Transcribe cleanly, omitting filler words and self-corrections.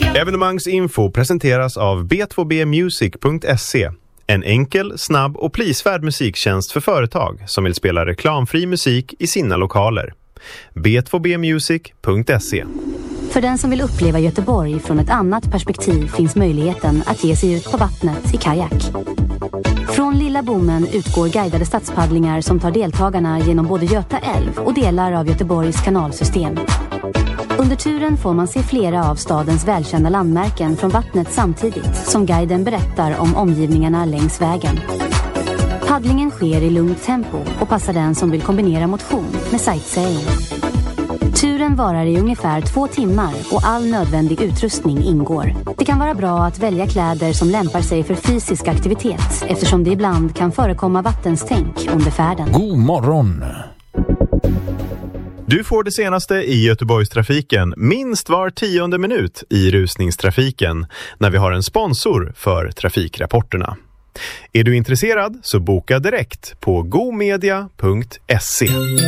Evenemangsinfo presenteras av b2bmusic.se. En enkel, snabb och prisvärd musiktjänst för företag som vill spela reklamfri musik i sina lokaler. b2bmusic.se. För den som vill uppleva Göteborg från ett annat perspektiv finns möjligheten att ge sig ut på vattnet i kajak. Från Lilla Bommen utgår guidade stadspaddlingar som tar deltagarna genom både Göta älv och delar av Göteborgs kanalsystem. Under turen får man se flera av stadens välkända landmärken från vattnet samtidigt som guiden berättar om omgivningarna längs vägen. Paddlingen sker i lugnt tempo och passar den som vill kombinera motion med sightseeing. Turen varar i ungefär 2 timmar och all nödvändig utrustning ingår. Det kan vara bra att välja kläder som lämpar sig för fysisk aktivitet eftersom det ibland kan förekomma vattenstänk under färden. God morgon! Du får det senaste i Göteborgstrafiken minst var 10:e minut i rusningstrafiken när vi har en sponsor för trafikrapporterna. Är du intresserad så boka direkt på gomedia.se.